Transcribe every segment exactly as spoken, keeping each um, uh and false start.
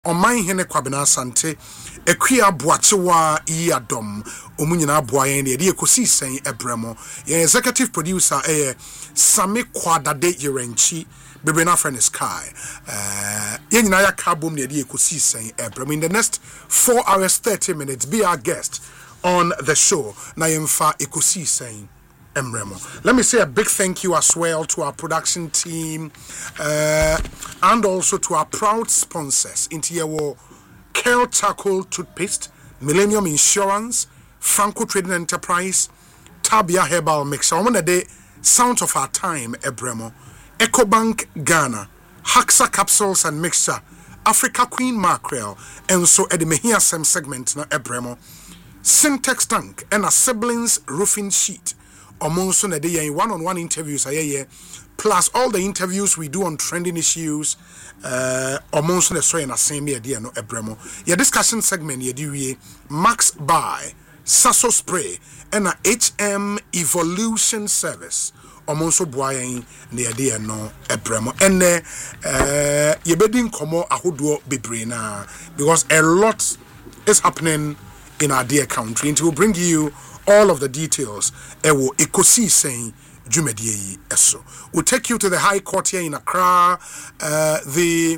Oman hene Kwabena Asante Ekwia Boachewa yi adom omu nyina aboa yen de ekosi sen ebremo yen executive producer eh Sami Kwadade Yerenchi bebe na friend Sky eh yen nyina ya kabom de ekosi sen ebremo in the next four hours thirty minutes be our guest on the show na yemfa ekosi sen Emremo. Let me say a big thank you as well to our production team uh, and also to our proud sponsors into your Kerl Charcoal Toothpaste, Millennium Insurance, Franco Trading Enterprise, Tabia Herbal Mixer. On the day, Sound of Our Time, Ebremo, EcoBank Ghana, Haxa Capsules and Mixture, Africa Queen Mackerel, and so Edimehia Sem segment na Ebremo, Syntex Tank, and a Siblings Roofing Sheet. Omonso na dey one-on-one interviews ayeye plus all the interviews we do on trending issues uh omonso na so na same ye dey no ebremo your discussion segment ye dey Max Buy Sasso Spray and a H M Evolution Service omonso boayen na ye dey no ebremo enne uh ye bedin komo ahodo bebre na because a lot is happening in our dear country and we'll bring you all of the details ewo ekosi saying jumedie eso. We'll take you to the High Court here in Accra. Uh, the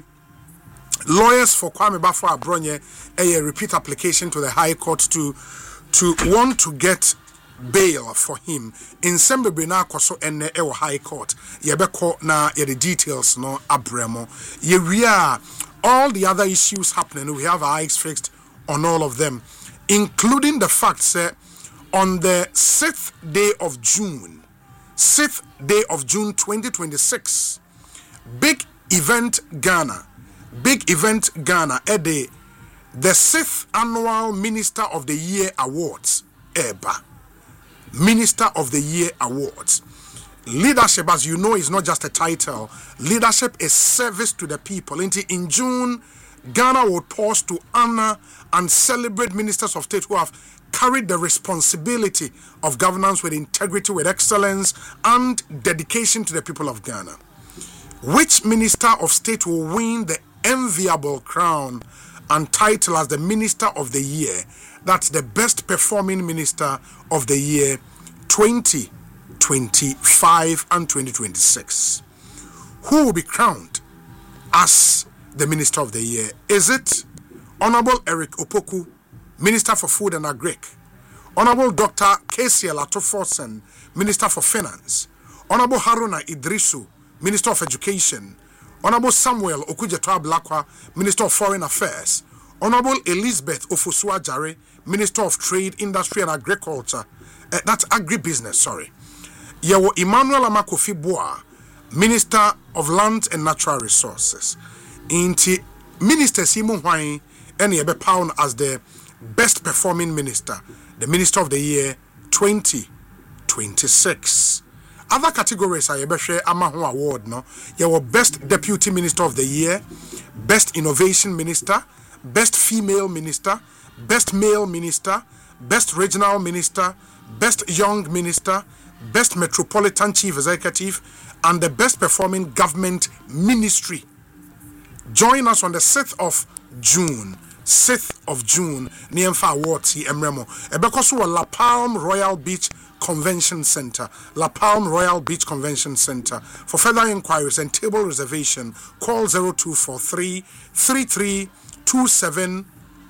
lawyers for Kwame Bafo Abronye a repeat application to the High Court to to want to get bail for him in Sembe na koso ene ewo High Court yebeko na ye the details no abremo ye we are all the other issues happening. We have our eyes fixed on all of them, including the fact that on the sixth day of June, sixth day of June twenty twenty-six, Big Event Ghana, Big Event Ghana, Ede, the sixth annual Minister of the Year Awards, Eba, Minister of the Year Awards. Leadership, as you know, is not just a title. Leadership is service to the people. In June, Ghana will pause to honor and celebrate ministers of state who have carried the responsibility of governance with integrity, with excellence, and dedication to the people of Ghana. Which minister of state will win the enviable crown and title as the Minister of the Year? That's the best performing Minister of the Year twenty twenty-five and twenty twenty-six. Who will be crowned as the Minister of the Year? Is it Honorable Eric Opoku, Minister for Food and Agric; Honorable Doctor Casey Latoforsen, Minister for Finance; Honorable Haruna Idrisu, Minister of Education; Honorable Samuel Okujeto Ablakwa, Minister of Foreign Affairs; Honorable Elizabeth Ofusua-Jare, Minister of Trade, Industry and Agriculture, uh, that's Agribusiness, sorry. Yewo Emmanuel Amakofi Boa, Minister of Land and Natural Resources. Inti Minister Simon Hwai and Yebe Pound as the best performing minister, the Minister of the Year twenty twenty-six. Other categories are Yebeshe Amahu Award, no? Your best Deputy Minister of the Year, Best Innovation Minister, Best Female Minister, Best Male Minister, Best Regional Minister, Best Young Minister, Best Metropolitan Chief Executive, and the Best Performing Government Ministry. Join us on the sixth of June. sixth of June, Niemfa Awards, Emremo. Ebekosu La Palm Royal Beach Convention Center. La Palm Royal Beach Convention Center. For further inquiries and table reservation, call zero two four three, three three two seven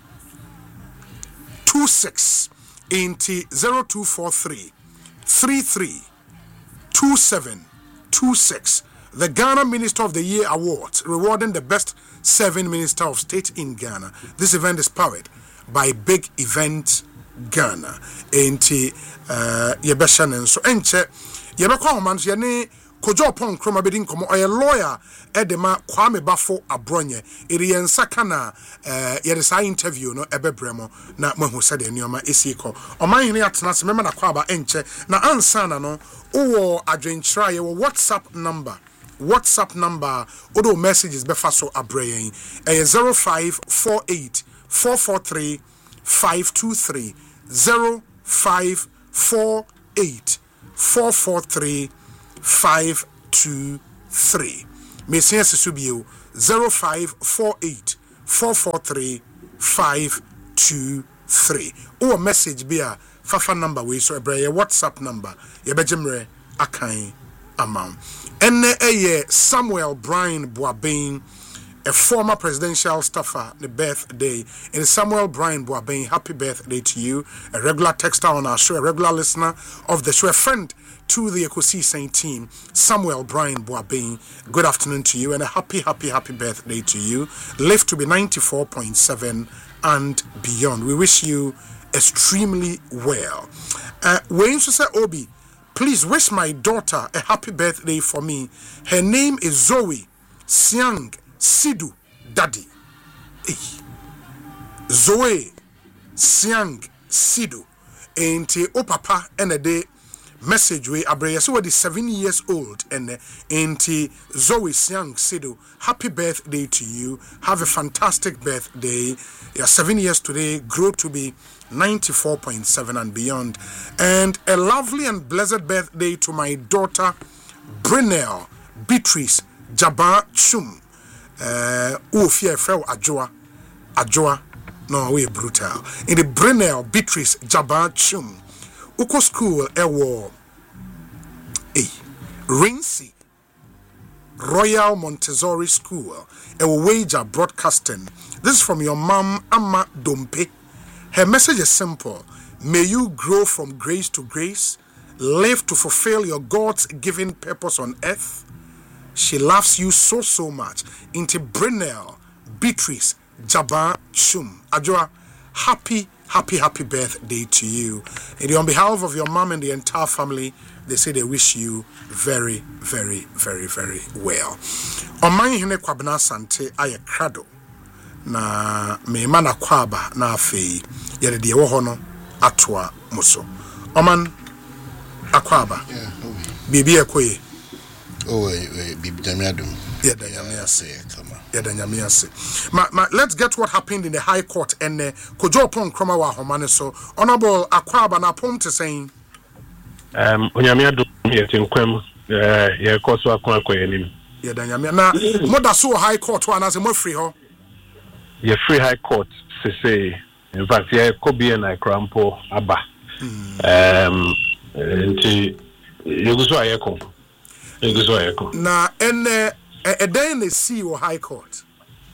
two six. Into zero two four three, three three two seven two six. The Ghana Minister of the Year Awards, rewarding the best serving Minister of State in Ghana. This event is powered by Big Event Ghana. Enti uh yebeshanen so enche yebekwa homanso yene Kojo Pon Kroma bedin komo oye lawyer edema Kwame Bafo Abronye iri yensa kana uh yede sa interview no ebebremo na mahu sade nneoma esiko oman hene atena se mema na kwaba enche na ansana no uwo adwenchira ye wo WhatsApp number WhatsApp number odo messages befa so abrayen eh zero five four eight four four three five two three zero five four eight four four three five two three. Messias Subio zero five four eight four four three five two three. Or message be a fafa number we so a WhatsApp number. Yebejemre akan amount. Ene eye Samuel Brian Boabeng, a former presidential staffer, the birthday. And Samuel Brian Boabeng, happy birthday to you. A regular texter on our show, a regular listener of the show, a friend to the Ekosi Saint team, Samuel Brian Boabeng. Good afternoon to you and a happy, happy, happy birthday to you. Live to be ninety-four point seven and beyond. We wish you extremely well. Uh, Wayne say Obi, please wish my daughter a happy birthday for me. Her name is Zoe Siang Sidu Daddy. Hey. Zoe Siang Sidu. Enti o papa ene de message we abraya so the seven years old and enti Zoe Siang Sidu, happy birthday to you. Have a fantastic birthday. You're seven years today, grow to be ninety-four point seven and beyond. And a lovely and blessed birthday to my daughter Brunel Beatrice Jaba Chum. Uh, oh, fear fell Ajoa. Ajoa. No, we brutal. In the Brunel Beatrice Jaba Chum. Uko school, ewo. Eh. Rinsi. Royal Montessori School. Ewo Wager Broadcasting. This is from your mom, Amma Dompe. Her message is simple. May you grow from grace to grace. Live to fulfill your God's given purpose on earth. She loves you so, so much. Into Brunel, Beatrice, Jaba, Chum. Ajua, happy, happy, happy birthday to you. And on behalf of your mom and the entire family, they say they wish you very, very, very, very well. On my hine kwabna sante aye krado. Na me mana kwaba na afei yede de wo ho no atoa muso. Oman akwaba. Yeah, bibi ekoye. Oh, bibi damiadum. Yeah, danyame ase. Yeah, danyame ase. Ma, ma, let's get what happened in the High Court and uh, kojo pon kroma wa homane so. Honorable akwaba na pom te saying um onyamiadum yetinkwem eh ye koso akwa akoyenim. Yeah, danyame na moda so High Court wa na se mo free ho. Ye free High Court se say in fact ye kobi na krampo aba. Um nti yeguso ayeko. Yeguso ayeko. Na ene e den na see wo High Court.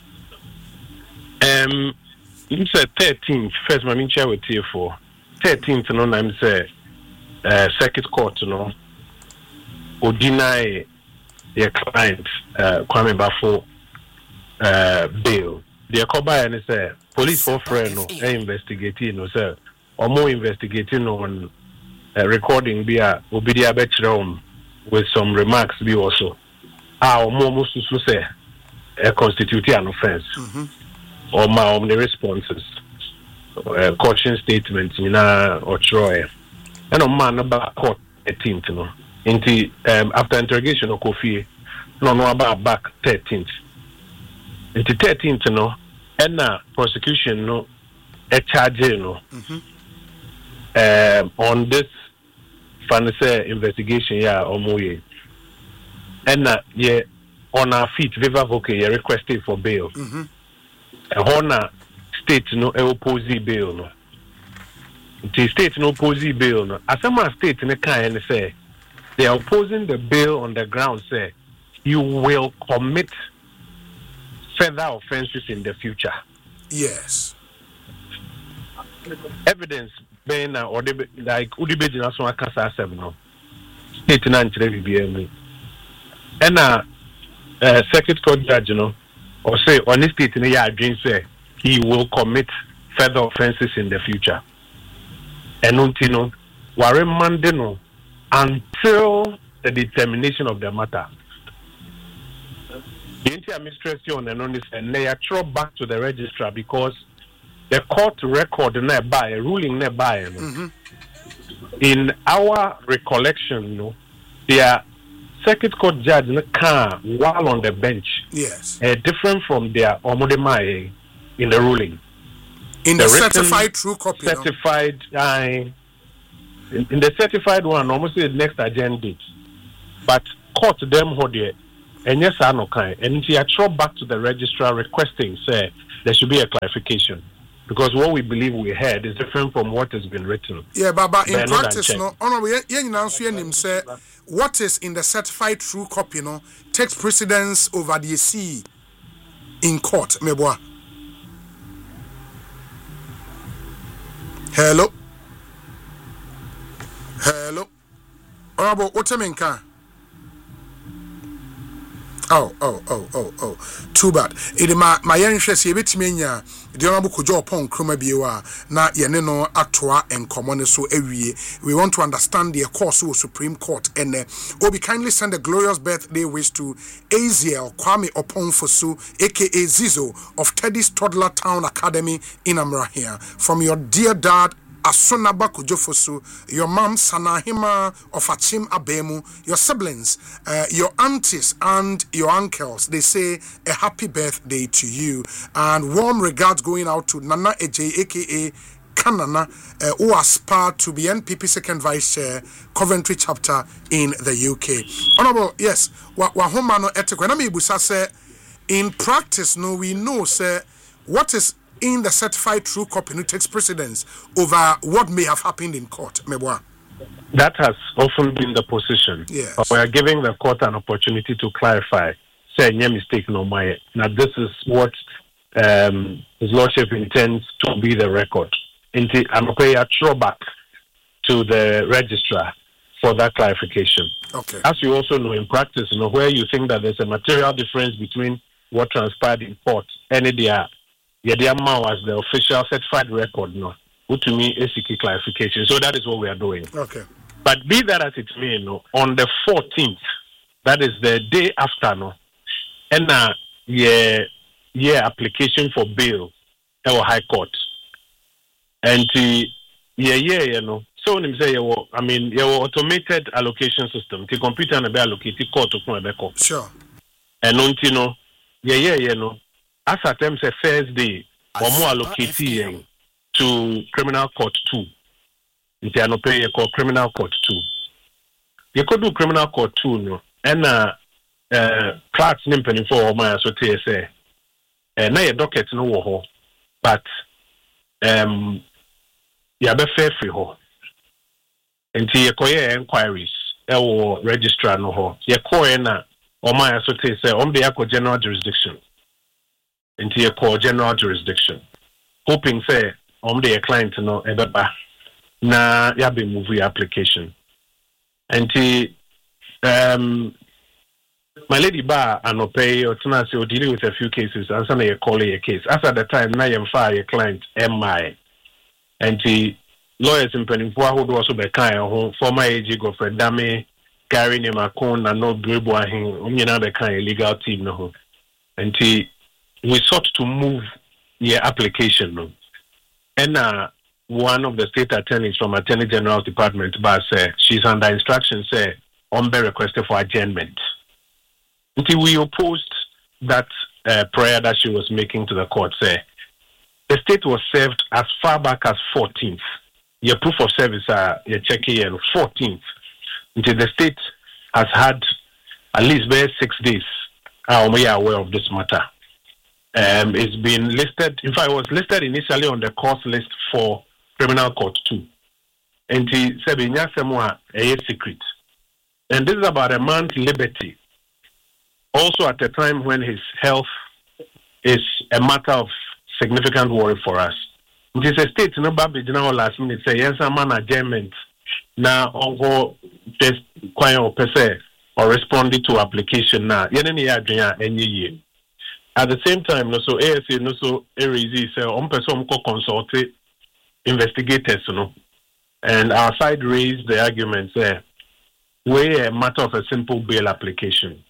Um it's a thirteenth first my min chair with T four. thirteenth no na say uh circuit court no o deny your client uh Kwame Bafo uh bail. The Akoba and say police for friend no investigating no sir or more investigating on uh, recording be a obidia betrom with some remarks be also ah or more most to say a constitute an offense or my own responses uh, caution statements in a or Troy and on man about court eighteenth no into um after interrogation of Kofi no no about back thirteenth. Into thirteenth no and na prosecution no a charge no um on this fancy investigation yeah omoye and na yeah on our feet Viva Voke yeah requested for bail mm-hmm. a hona state no e oppose bail no the state no oppose bail no asama state ne kan and say they are opposing the bail on the ground say you will commit further offenses in the future. Yes. Evidence being uh, or the, like Udibe National Casa seven state nine B M and uh, uh circuit court judge, you know, or say on this state in the yard say he will commit further offenses in the future. And until Warren Mandino until the determination of the matter. The administration and on this and they are thrown back to the registrar because the court record nearby, a ruling nearby. Mm-hmm. In our recollection, no, their circuit court judge in the car while on the bench. Yes. Uh, different from their omodemaye in the ruling. In the, the certified true copy. Certified no? uh, in, in the certified one, almost the next agenda. But court them hold it. And yes, I know kind. And I throw back to the registrar requesting, say, there should be a clarification. Because what we believe we heard is different from what has been written. Yeah, but, but in practice, no, honorable, you say what is in the certified true copy, no, takes precedence over the C in court. Meboa. Hello. Hello. Honorable, what you mean, can? Oh, oh, oh, oh, oh. Too bad. It my my interest here bit me nya. The honorable Kojo Pon Kroma Biwa na yene no atwa and common so ewie. We want to understand the course of Supreme Court and uh, Obi kindly send a glorious birthday wish to Aziel Kwame Oponfosu, aka Zizo of Teddy's Toddler Town Academy in Amrahia. From your dear dad Asonaba Kujofosu, your mom Sanahima of Achim Abemu, your siblings, uh, your aunties and your uncles, they say a happy birthday to you. And warm regards going out to Nana Eje, aka Kanana, uh, who aspire to be N P P second vice chair, Coventry chapter in the U K. Honorable, yes, Wahoma no ethical. And I mean, say, in practice, no, we know, say, what is in the certified true copy who takes precedence over what may have happened in court. Meboa. That has often been the position. Yes. But we are giving the court an opportunity to clarify. Say, no mistake, no my. Now, this is what um, His Lordship intends to be the record. I'm going to throw back to the registrar for that clarification. Okay. As you also know, in practice, you know, where you think that there's a material difference between what transpired in court and the Yeah, the amount was the official certified record, no. What to me is a clarification. So that is what we are doing. Okay. But be that as it may, no, on the fourteenth, that is the day after, no, and uh, yeah, yeah, application for bail, our High Court, and uh, yeah, yeah, you know. So when you say, I mean, your automated allocation system, the computer and be allocated court to come back. Sure. And you know, yeah, yeah, you know. As at them say Thursday, or more allocated to criminal court two. If they are not paying, you call criminal court two. You could do criminal court two, no. And uh, uh, clerks nimping for my so T S A. And now your docket no wo, but um, you have a fair free ho. Until you call your inquiries, or registrar no ho. You call na or my so T S A on the general jurisdiction. Into your core general jurisdiction, hoping say on the client to know ebeba na ya be movie application. And um my lady bar and pay or tenancy or dealing with a few cases and some you call a case. As at the time na you fire your client M I and the lawyers in Penifua who also be kind of former A G Godfrey Dame, Gary Nemakon and no Grebo him, you know the kind of legal team no. And we sought to move your application. No? And uh, one of the state attorneys from Attorney General's Department, but said she's under instruction, say, on the request for adjournment. Until we opposed that uh, prayer that she was making to the court, say, the state was served as far back as fourteenth. Your proof of service, uh, your check here, fourteenth. Until the state has had at least six days. Uh, we are aware of this matter. Um, it's been listed, in fact, it was listed initially on the course list for criminal court too. And he said, a secret. And this is about a man's liberty. Also at a time when his health is a matter of significant worry for us. It is a state, no baby, general last minute say, yes, I'm an adjournment. Now, on test, or per se, or responding to application now. Any year. At the same time, no so A S A no so easy say on person ko consult investigators, you know. And our side raised the argument say we a matter of a simple bail application.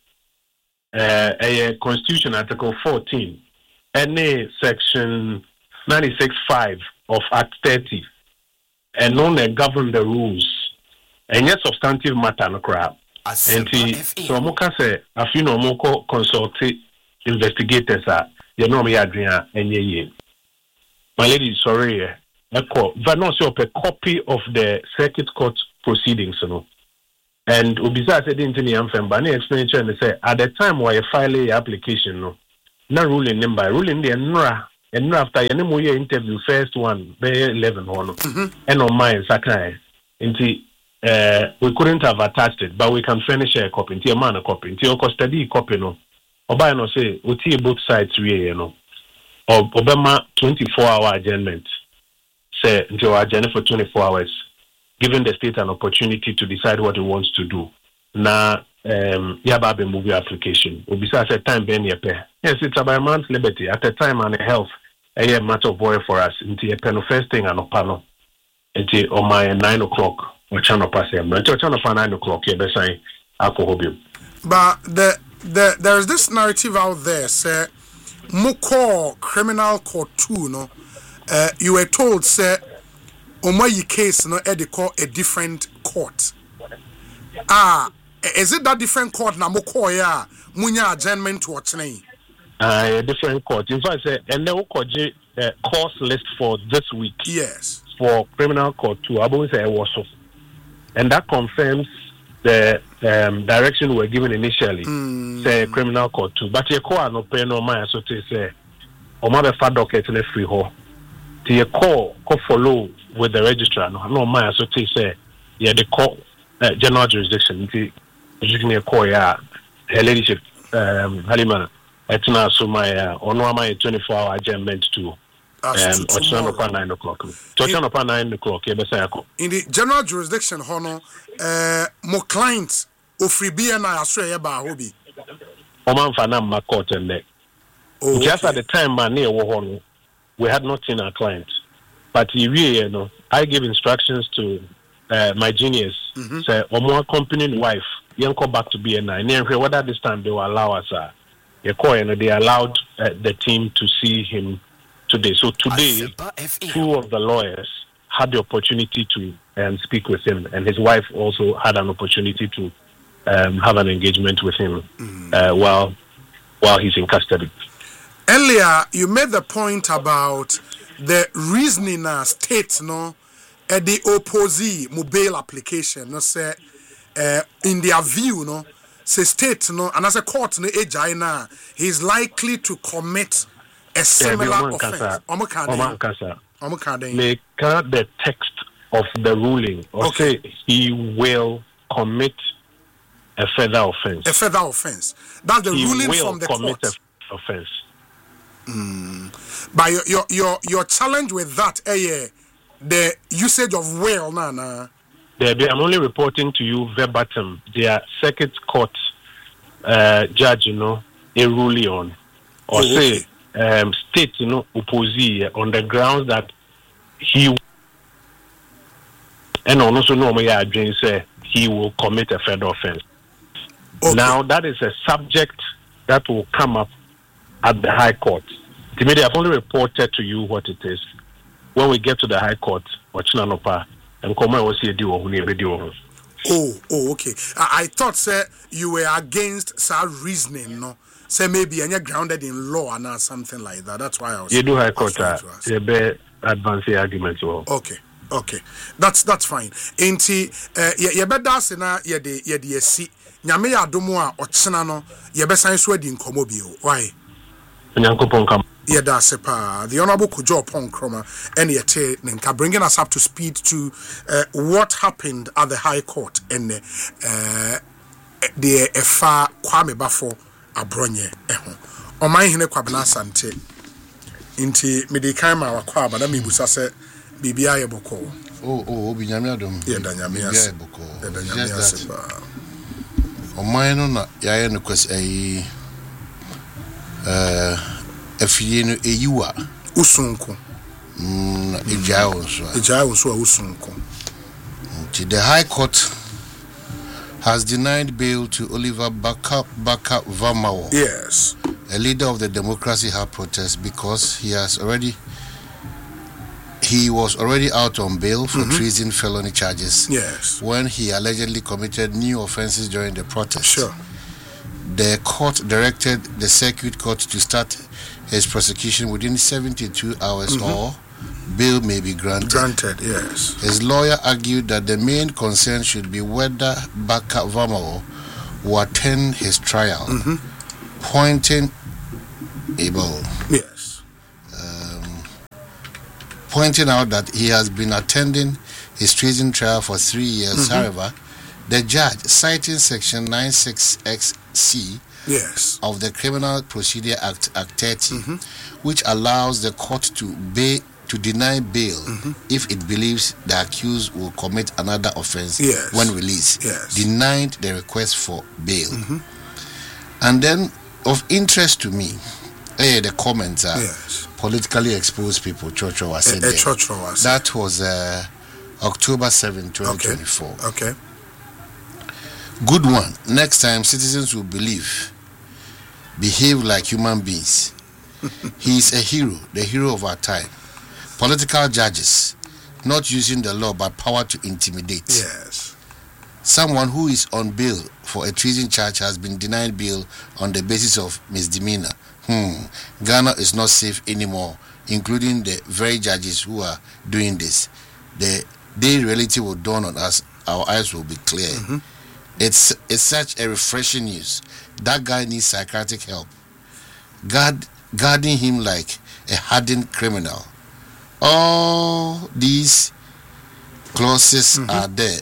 Uh, a Constitution Article fourteen, any section ninety-six five of Act thirty, and non govern the rules. And yet substantive matter no crap. And so Moka say a few no more consult investigators are you know me adrian and ye. My lady, sorry, I call but not so a copy of the circuit court proceedings, you know. And Ubisa said into the Ampham, but expenditure and say at the time where you file a application, no, not ruling them by ruling the NRA, and after any more interview, first one, bay eleven one, and on mine, Sakai, into uh, we couldn't have attached it, but we can furnish a copy, into a man a copy, into your study copy, no, or by no say, we see both sides, you know, or Obama twenty-four hour adjournment, say, into our agenda for twenty-four hours. Giving the state an opportunity to decide what it wants to do. Now, um, Yaba movie application. Besides, at time being pair. Yes, it's about man's liberty. At the time and health, a matter of worry for us. Into a pen first thing and a panel. Into on my nine o'clock or channel pass him. Until channel for nine o'clock, yeah, that's saying alcohol. But the the there is this narrative out there, say, Moko criminal court two, no. Uh, you were told, say. Omayi case no e dey call a different court. Ah, is it that different court na mo call ya munya adjournment to ochene? Ah, a different court. In fact, say and they will uh, course list for this week. Yes. For criminal court too. I believe say was so. And that confirms the um, direction we were given initially. Mm. Say criminal court too. But you call no pay no mind so to say o ma be fa docket na free ho. The call call follow with the registrar. No, no, my so to say, yeah, the call uh, general jurisdiction. The you call yeah, her ladyship, um, Halima. It's now so my uh, on my twenty-four hour adjournment to um, or upon nine o'clock. To upon nine o'clock. Yeah, in the general jurisdiction, hono, uh, more clients of free B and I assure you about hobby. Oman Fanam my court and neck. Just at the time, my near Wohono. We had not seen our client, but he really, you know, I gave instructions to uh, my juniors. Mm-hmm. Say, or more accompanying wife, you come back to B N I. And whether this time they will allow us, uh, you know, they allowed uh, the team to see him today. So today, two of the lawyers had the opportunity to um, speak with him, and his wife also had an opportunity to um, have an engagement with him mm-hmm. uh, while while he's in custody. Earlier, you made the point about the reasoning as state, no, at the opposite mobile application, no, say, uh, in their view, no, say state, no, and as a court, no, ejina, he is likely to commit a similar yeah, offense. Omakade. Make the text of the ruling, or okay. say he will commit a further offense. A further offense. That's the he ruling will from the commit court. A offense. Mm. But your, your your your challenge with that, eh, the usage of will, nah, nah. I'm only reporting to you verbatim. Their circuit court uh, judge, you know, a ruling on, or oh, say okay. um, state, you know, oppose on the grounds that he and also no more say he will commit a further offense. Okay. Now that is a subject that will come up at the High Court. To me, I've only reported to you what it is. When we get to the High Court, Wachinanopa, and come and see a deal or video. Oh, oh, okay. I, I thought, sir, you were against some reasoning, no? Say maybe you're grounded in law and something like that. That's why I was. You do High Court, you be advance the argument. Okay, okay, that's that's fine. Ain't uh, you better say na you de you de see. Nyame ya domo a ochena no ye besan so adi nkomo bio. Why? Nyankopon kam. Yeah, that's pa. The Honorable Kojo Ponkroma and yete nenka bringing us up to speed to uh, what happened at the High Court and uh, the Efa Kwame Bafo Abronye eho. Oman hene Kwabena Asante. Inti medikai ma wakwa ba na mebusa se bibia ye boko. Oh oh obi nyame adom. Yeah, da nyame ase. Boko. Yeah, da nyame ase pa. Oman no na yaye no kwes ayi eh afie no eyiwa usunku. Mm ejawo so. Ejawo so usunku. The High Court has denied bail to Oliver Baka Baka Vamawo. Yes. A leader of the Democracy Hub protest because he has already he was already out on bail for mm-hmm. treason felony charges. Yes. When he allegedly committed new offenses during the protest. Sure. The court directed the circuit court to start his prosecution within seventy-two hours mm-hmm. or bail may be granted. Granted, yes. His lawyer argued that the main concern should be whether Baka Vamao will attend his trial, mm-hmm. pointing able. Yes. Um, pointing out that he has been attending his treason trial for three years. Mm-hmm. However, the judge, citing section ninety-six X C yes. of the Criminal Procedure Act, Act thirty, mm-hmm. which allows the court to bail, to deny bail mm-hmm. if it believes the accused will commit another offense yes. when released, yes. denied the request for bail. Mm-hmm. And then, of interest to me, eh, the comments are yes. politically exposed people. Chocho was said a, a there. Chocho was that was uh, October seventh, twenty twenty-four. Okay. okay. Good one. Next time, citizens will believe, behave like human beings. He is a hero, the hero of our time. Political judges, not using the law but power to intimidate. Yes. Someone who is on bail for a treason charge has been denied bail on the basis of misdemeanor. Hmm. Ghana is not safe anymore, including the very judges who are doing this. The day reality will dawn on us. Our eyes will be clear. Mm-hmm. It's it's such a refreshing news. That guy needs psychiatric help. Guard, guarding him like a hardened criminal. All these clauses mm-hmm. are there.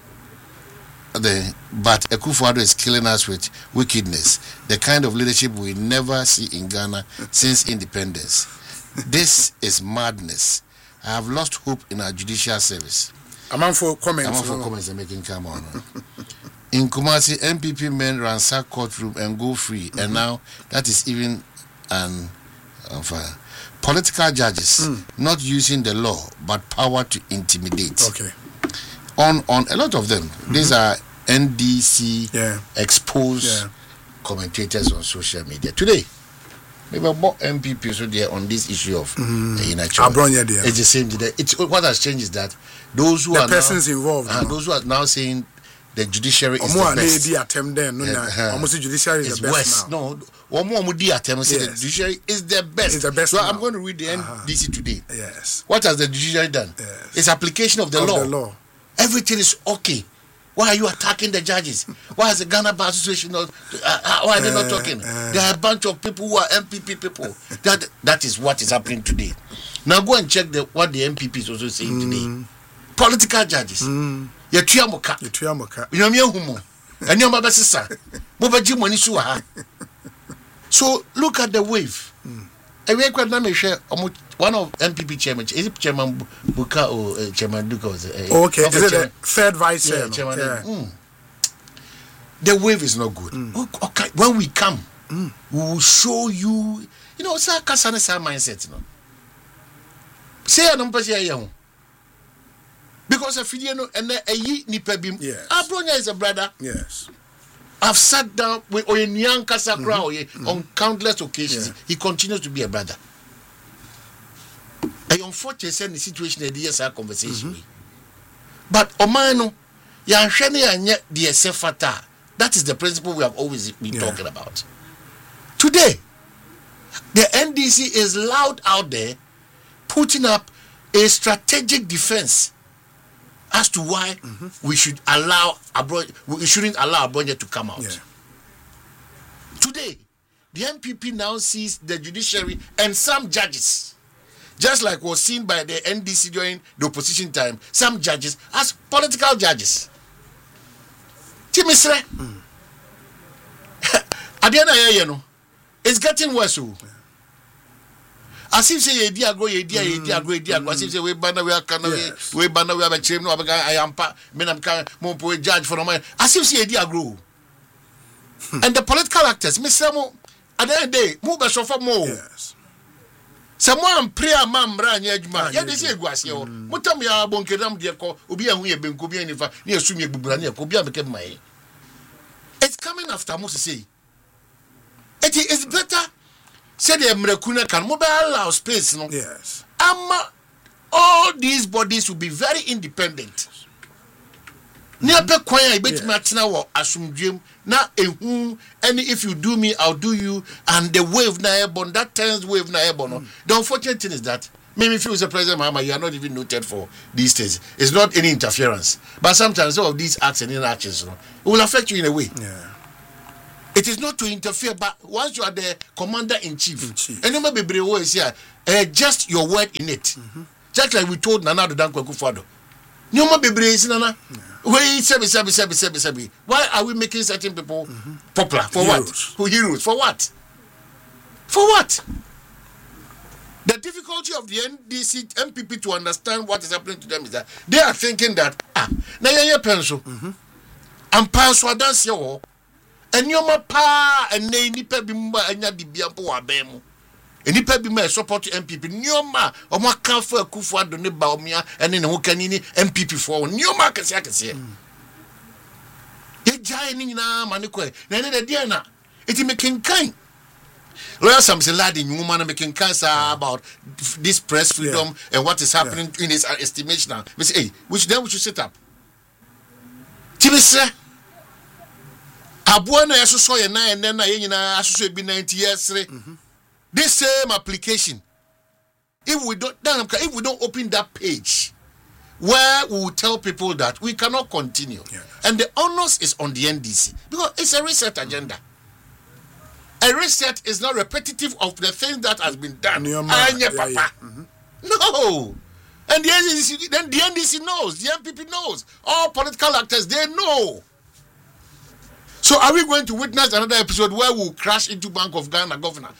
The, but Akufo-Addo is killing us with wickedness, the kind of leadership we never see in Ghana since independence. This is madness. I have lost hope in our judicial service. I'm on for comments. I'm on for comments and making come on. In Kumasi, M P P men ransack courtroom and go free, mm-hmm. and now that is even an uh, political judges mm. not using the law but power to intimidate. Okay. On on a lot of them, mm-hmm. these are N D C yeah. exposed yeah. commentators on social media today. Maybe more M P Ps there on this issue of mm-hmm. uh, it's the same today. It's what has changed is that those who the are persons now, involved, uh, those who are now saying the judiciary is the best. Then, no, uh, almost the judiciary is it's the best worse. now. No, one more say yes. the judiciary is the best. It's the best. So now. I'm going to read the uh-huh. N D C today. Yes. What has the judiciary done? Yes. It's application of the of law. The law. Everything is okay. Why are you attacking the judges? Why is the Ghana Bar Association not? Uh, why are they not uh, talking? Uh, there are a bunch of people who are M P P people. That that is what is happening today. Now go and check the what the M P P is also saying mm. today. Political judges. Mm. You tuamoka. You tuamoka. You know me humo. And you mama sister. Mobaji money suha. So look at the wave. Mm. One of M P P chairman, is it Chairman Buka or uh, Chairman Duka? Was, uh, okay, is it the third vice yeah, chairman? Yeah. Mm. The wave is not good. Mm. Okay, when we come, mm. we will show you. You know, sa kasane sa mindset, you know. Say I'm not saying because if you know, and a ye ni pebim. Yes. Abronya is a brother. Yes. I've sat down with Oyenyan Kasakra mm-hmm. on countless occasions. Yeah. He continues to be a brother. I unfortunately the situation that yes our conversation. Mm-hmm. But Omano, Yanshani and yet the Sefata. That is the principle we have always been yeah. talking about. Today, the N D C is loud out there, putting up a strategic defense as to why mm-hmm. we should allow abroad we shouldn't allow Abronya to come out. Yeah. Today, the M P P now sees the judiciary and some judges, just like was seen by the N D C during the opposition time, some judges as political judges. Timisre. Mm. At the end of the year, no, it's getting worse. Yeah. As if say ye dia go ye dia ye dia go ye dia go as if say we banna we can we banna we have chim no I am pa me am can mo po judge for my as if say ye dia grow. And the political actors Mister Mo at the end of the day mo be so for mo. Yes. Someone pray a man ran ye adwuma ye dey say guase o mo tam ya bonkedam de ko obi ahu ye benko bi anifa na asumi egbubura na ko bi ameke mai. It's coming after mo say it is better. Said the Mrekuna can mobile allow space, no? Yes. Um, all these bodies will be very independent. Near pe kwan a bet me atena wo asomdwem na ehu any if you do me I'll do you and the wave na airborne that turns wave na airborne. Mm. The unfortunate thing is that maybe if you was a president Mahama, you are not even noted for these things. It's not any interference. But sometimes some of these acts and inactions, you know, it will affect you in a way. Yeah. It is not to interfere, but once you are the commander in chief, and remember, Bebre is here, uh, just your word in it. Mm-hmm. Just like we told Nana Danko Akufo-Addo. Nyoma Bebre is Nana. Why sabi sabi sabi sabi sabi? Why are we making certain people mm-hmm. popular? For heroes. What? For heroes? For what? For what? The difficulty of the N D C M P P to understand what is happening to them is that they are thinking that ah, na yeye pencil. And pencil dance yo. And nyoma pa and ne nipa bi mba anya dibia mpo wa ben mu. Enipa bi ma support M P P nyoma o mo kan fa Akufo-Addo ne ba omia ene ne ho kanini M P P for nyoma akese akese. Ye jai ni na maniko na ne de dia na iti making kind. Lawyer Samson Ladi woman making cancer about this press freedom yeah. and what is happening yeah. in his estimation now. We say, hey, which then we should set up. Tibisa Abuana so ya na and then na yina asusu be ninety years. This same application. If we don't if we don't open that page where we will tell people that we cannot continue. Yeah. And the onus is on the N D C because it's a reset agenda. A reset is not repetitive of the things that has been done. Yeah, yeah, papa. Yeah. Mm-hmm. No. And the N D C, then the N D C knows, the M P P knows, all political actors, they know. So are we going to witness another episode where we'll crash into Bank of Ghana governor?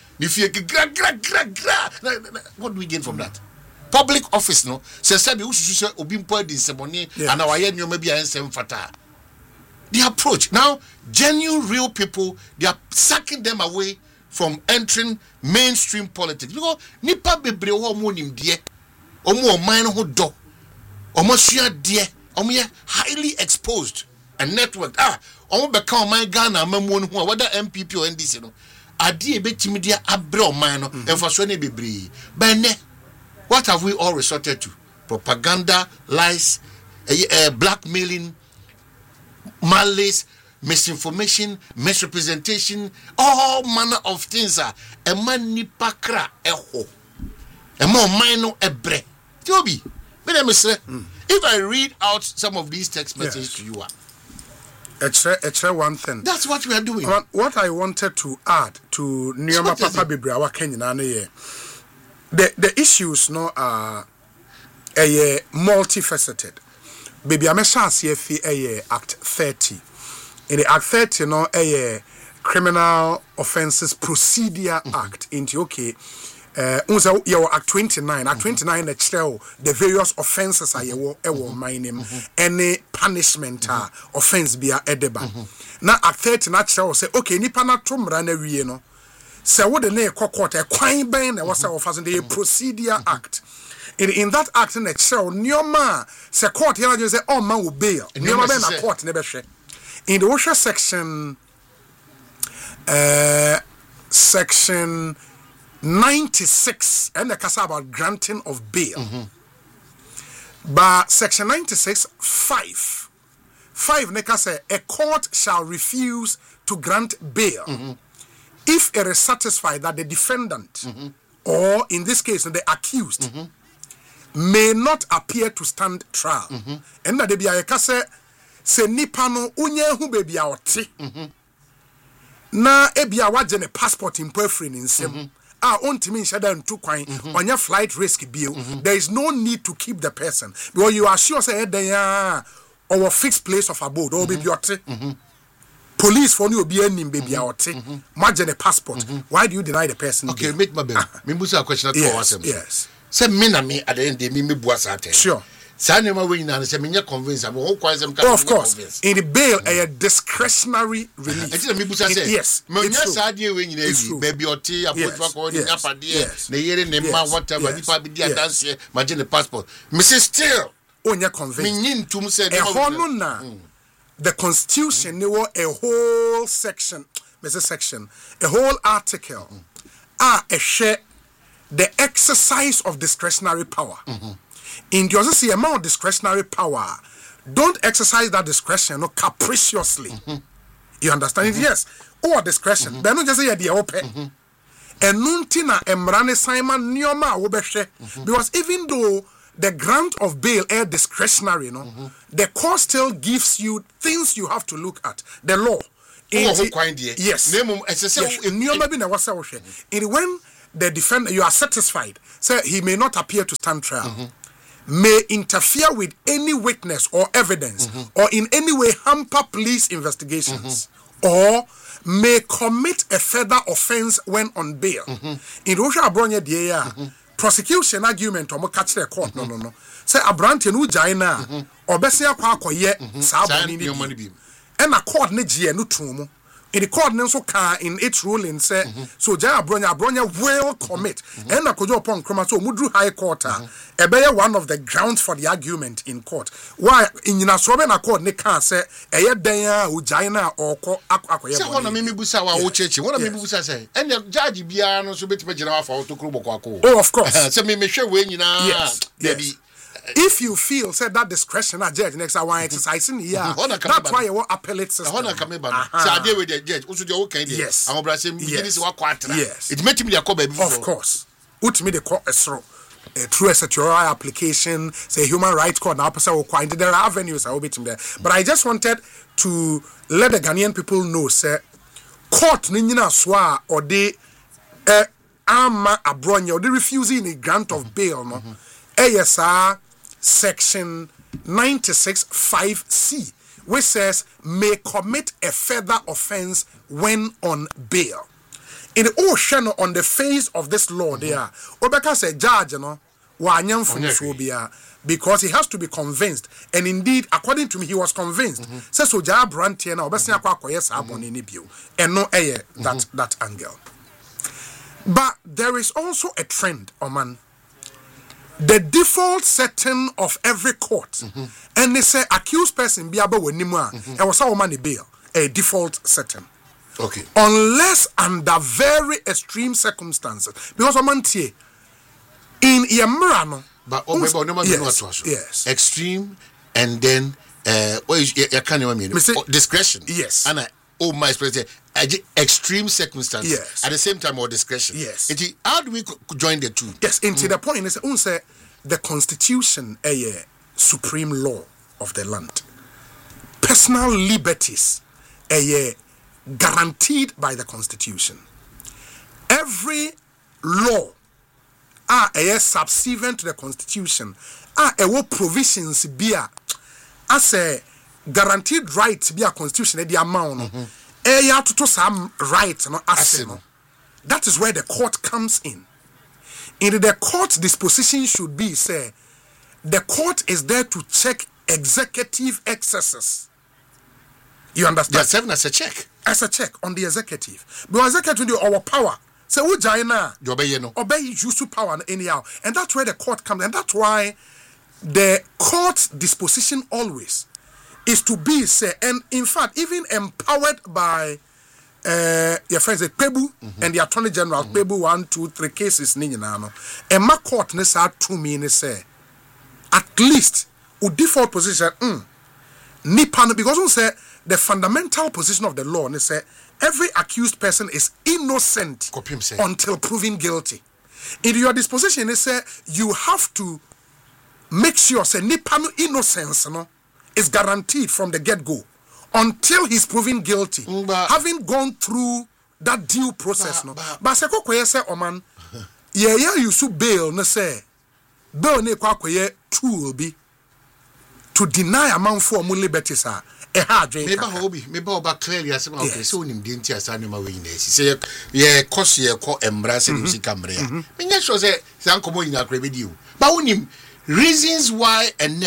What do we gain from that? Public office, no? Says sabi ususu obimpo di semoni and our year maybe I am fata. The approach now, genuine real people, they are sucking them away from entering mainstream politics because nipa bebre ho mo nim de omo oman ho do omo sua de omo ye highly exposed and networked ah omo be ka oman Ghana mamu ho whether M P P or N D C no ade e betimi de abre oman no emfaso na bebre benne what have we all resorted to? Propaganda, lies, uh, uh, blackmailing, malice, misinformation, misrepresentation, all manner of things are a man nipa kra eho. A more minor ebre. Toby, if I read out some of these text messages yes. to you, it's a, it's a one thing. That's what we are doing. What, what I wanted to add to Nyoma Papa Bibrawa Kenya, the the issues no are a multifaceted. Baby, I'm a chance a Act thirty. In the Act thirty, no, a Criminal Offences Procedure mm-hmm. Act. Into okay, uh, unza your Act twenty-nine. Act twenty-nine, the trail the various offences are your ewo my name. Any punishment mm-hmm. offense be a edeba. Mm-hmm. Now Act thirty, na trail say okay, nipa na tumra na wiye no. Say what the name court a crime ban na wasa offense the Procedure mm-hmm. Act. In, in that act in Excel, Nyoma se court here just say oh man will bail. Nyoma be na court never share. In the O S H A section uh section ninety-six and the kasa about granting of bail. Mm-hmm. But section ninety-six five five ne say a court shall refuse to grant bail mm-hmm. if it is satisfied that the defendant mm-hmm. or in this case the accused mm-hmm. may not appear to stand trial. Mm-hmm. And that they be a kase se nipa no unye hu baby a ote. Na ebia waje ne passport in perfree in nsem. Ah ontimi nshada ntu kwan onya flight risk bio. There is no need to keep the person because you are sure say eden ya or fixed place of abode or baby ote. Police for you be any baby a ote. Waje ne passport. Why do you deny the person? Okay, make my baby. Me busa question to yes, yes. Say me na me at the end me me buasa ate. Sure. Say na we na say me convince am who kwai them can. Of course. Convince. In the bail a discretionary relief. Enti na me busa say. Yes. Me nya sa de we nyina evi baby oti apotwa ko ni apade na yere ne ma whatever nipa bi dia dance ma je ne passport. Me say still onya convince. Me nyintum say e hono na the constitution there were a whole section, me say section, a whole article ah a share the exercise of discretionary power. Mm-hmm. In the see amount of discretionary power, don't exercise that discretion no capriciously. Mm-hmm. You understand mm-hmm. it? Yes. Or discretion. Mm-hmm. But not just say the open. And nuntina emrane Simon Nioma Wobeshe. Because even though the grant of bail is discretionary, you know, mm-hmm. the court still gives you things you have to look at. The law. In oh, the, yes. yes. In mm-hmm. when the defender, you are satisfied, say he may not appear to stand trial, mm-hmm. may interfere with any witness or evidence, mm-hmm. or in any way hamper police investigations, mm-hmm. or may commit a further offense when on bail. Mm-hmm. In Russia, Abronya Dia, mm-hmm. prosecution argument or catch the court. Mm-hmm. No, no, no. Say Abrantian Ujaina or Bessia Quaco yet, Sabani, and a court negia no trumo. In the court, so car in its ruling say mm-hmm. so. Jaya Abronya Abronya will commit, mm-hmm. and a kojo upon Chromaso Mudru High Court. Mm-hmm. A bear one of the grounds for the argument in court. Why in Yinasoben accord ne can say a yedaya Ujaina or co aqua. So one of me busa wa church, one of me busa say, and the judge Biano so bit pajama for to Kruboko. Oh, of course. So me sure when you know, yes, yes. If you feel say that discretion a judge next I want exercising here, that's why you want appellate system. Honor come about. So I deal with the judge. Also the okay. Yes. I'm brasing. Yes. Yes. It meant me the call of course. Ultimately the court is through. Through a statutory application, say human rights court now person will quite there are avenues I will be there. But I just wanted to let the Ghanaian people know say court ninyina swa or they eh ama abronya or they refusing a grant of bail no. A S R Section ninety-six five C, which says may commit a further offense when on bail. In the ocean on the face of this law, mm-hmm. there, Obeka said, Judge, you know, because he has to be convinced, and indeed, according to me, he was convinced. Says so, Jab Brantiana, Obesia Quacoyes Abon in Ibiu, and no air that that angle. But there is also a trend, Oman. The default setting of every court, mm-hmm. and they say accused person be able wenimwa, and was our money bail, a default setting. Okay. Unless under very extreme circumstances, because Omantie in Yamarano, but oh, um, no, yes, yes, extreme, and then uh, what is you can't mean discretion? Yes, and I, oh my president, extreme circumstances. Yes, at the same time, or discretion. Yes, it, how do we join the two? Yes, into mm. the point is say the constitution a supreme law of the land, personal liberties a guaranteed by the constitution. Every law are a subservient to the constitution are a provisions be a as a guaranteed right to be a constitution the amount a to some right no as that is where the court comes in. In the court disposition should be say the court is there to check executive excesses. You understand? They are serving as a check. As a check on the executive. Because executive do our power. So who Jaina obey no obey use to power anyhow. And that's where the court comes. And that's why the court's disposition always is to be say, and in fact, even empowered by uh your friends at Pebu mm-hmm. and the Attorney General, mm-hmm. Pebu one, two, three cases ninano. And my court ne sa to me ne say at least u default position mm, nipan because we say the fundamental position of the law is say every accused person is innocent until proven guilty. In your disposition, is say you have to make sure say nipan innocence no is guaranteed from the get-go until he's proven guilty. But, having gone through that due process, but, no. But se ko say oman, yeah yeah you su bail no say bail ne kwa koye tool be to deny a man for more liberties are. Maybe hobby, maybe about clearly as well. Okay, so in the entire cinema way, say, yeah, cause you call embrace and music camera. When you show say, Sankomo in a with you, but when him reasons why and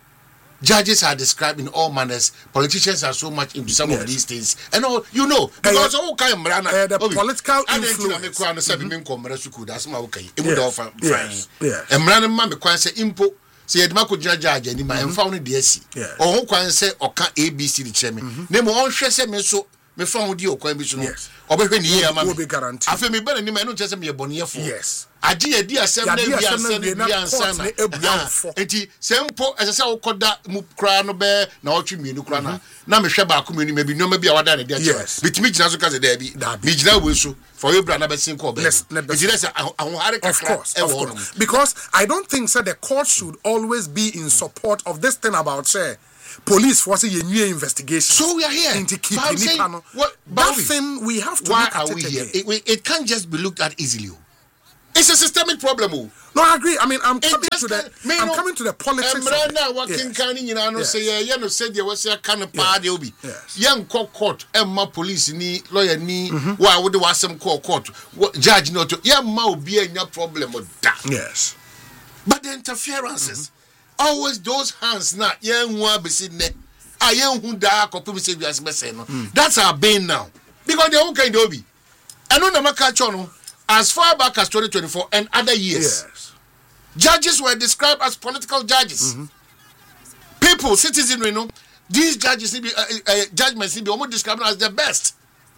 judges are describing all manners, politicians are so much into some yes. of these things, and all you know, because all kind of uh, the political influence. That's my okay. It would offer yes, yes. And Brana Mamma can say impo. Say Edmako judge and my found the S C. Or who can say or can A B C the chairman. Name on Shessa me so me found you or coin or when year will be guaranteed. I feel me better than me, I don't just me a bonnier for. Yes. adi edi asem na wi asem na wi ansa na ebuafo enti sempo esese wokoda mu kra no be na otwe mienu kra na na mehwe ba ko mienu mebi noma bi a wada na dia che bitimi gina so ka se da bi mi gina we so for you brother be sin ko be enti let's ahonhare kakra e wo no because I don't think so the court should always be in support of this thing about say police force a new investigation. So we are here. Into keeping saying, what, that thing we have to why look at are we it here? It, it, it can't just be looked at easily. It's a systemic problem. No, I agree. I mean, I'm coming to the me I'm no, coming to the politics. Um, right now, working yes. Can you know yes. say yeah, no said there was a kind of party obi. Young court, Emma police ni lawyer ni why would there was some court court judge not to yeah ma be a problem with that. Yes. But the interferences. Mm-hmm. Always those hands na yen wa be sit ne ayen hu da akopem se wiase be say no that's our bane now because they won kind obi eno na maka cho no as far back as twenty twenty-four and other years yes. Judges were described as political judges. Mm-hmm. People citizenry you know these judges be uh, uh, judgments be almost described as the best.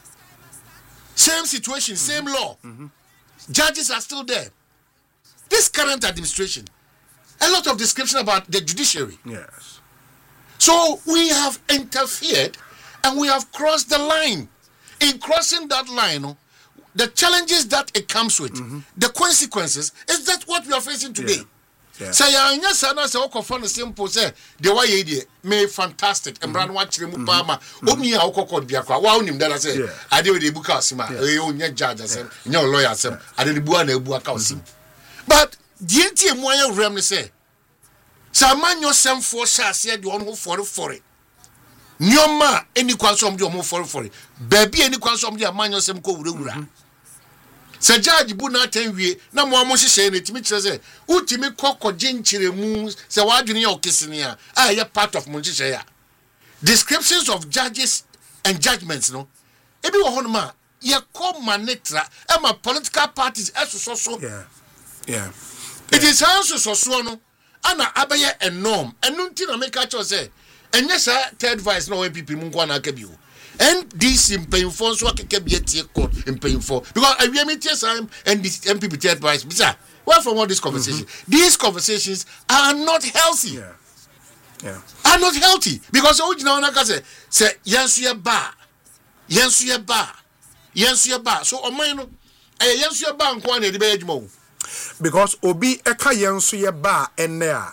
Same situation, mm-hmm. same law. Mm-hmm. Judges are still there. This current administration, a lot of description about the judiciary. Yes. So we have interfered and we have crossed the line. In crossing that line, the challenges that it comes with, mm-hmm. the consequences, is that what we are facing today. Say, I know, sana say, oko for the simple say, the way you did, me fantastic, and brand watch the mupama, only a oko called Biakwa, wow, him that I say, I did the book asima, you own your judge, I said, your lawyer, I did the buana buaka. But the N T M moya remne say, Saman yourself for Sassia, the one who for it for it. Nyoma, any consume your more for for it. Baby, any consume your man yourself go rura. Sir Judge Buna ten we, no more must say it, which says, Ultimate cock or ginchire moons, so why do you kissing here? I am part of Monchishaya. Descriptions of judges and judgments, no? Every one man, ye call manetra, and my political parties as so so. Yeah. Yeah. It is also so so no. Ana abaye a norm. And nunti na make a say. And yes, sir, third vice no M P P Mungwana Kebu. And this in paying for so I can be a tear court in paying for. Because I will meet yes, I'm and this M P P third vice. Bizarre. Well, from all these conversations, mm-hmm. these conversations are not healthy. Yeah. Yeah. Are not healthy. Because original Naka say, say, yes, you're bar. Yes, you're bar. Yes, you're bar. So, on my no, a yes, you're bar and one at the bed more. Because obi eka yenso ye ba ene a